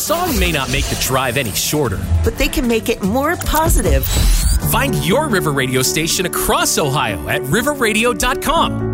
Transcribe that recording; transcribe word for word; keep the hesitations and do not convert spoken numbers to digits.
song may not make the drive any shorter, but they can make it more positive. Find your River Radio station across Ohio at river radio dot com.